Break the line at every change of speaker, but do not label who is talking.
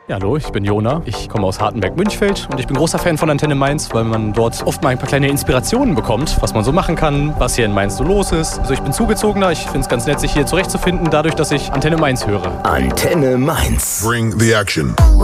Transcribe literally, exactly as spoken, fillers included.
Ja, hallo, ich bin Jona. Ich komme aus Hartenberg-Münchfeld und ich bin großer Fan von Antenne Mainz, weil man dort oft mal ein paar kleine Inspirationen bekommt, was man so machen kann, was hier in Mainz so los ist. Also ich bin Zugezogener, ich finde es ganz nett, sich hier zurechtzufinden, dadurch, dass ich Antenne Mainz höre.
Antenne Mainz.
Bring the action.